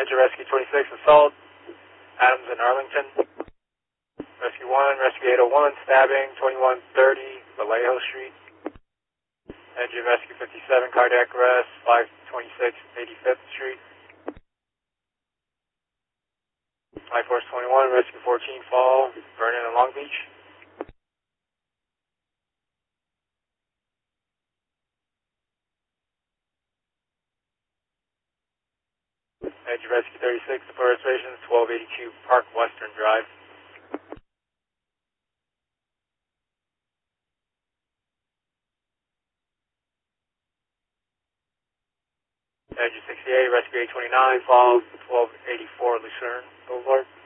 Edger Rescue 26, assault, Adams and Arlington. Rescue 1, Rescue 801, stabbing, 2130 Vallejo Street. Engine Rescue 57, cardiac arrest, 526 85th Street. Life Force 21, Rescue 14, fall, Vernon and Long Beach. Engine Rescue 36, the first reservation, 1282 Park Western Drive. Engine 68, Rescue 829, fall, 1284 Lucerne Boulevard.